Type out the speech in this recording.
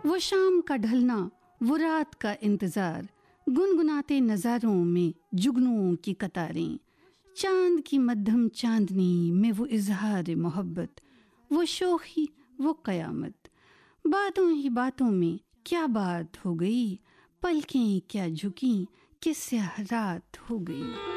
वो शाम का ढलना, वो रात का इंतज़ार, गुनगुनाते नज़ारों में जुगनुओं की कतारें, चांद की मध्यम चांदनी में वो इजहार मोहब्बत, वो शोखी, वो क़यामत। बातों ही बातों में क्या बात हो गई, पलकें क्या झुकी कि स्याह रात हो गई।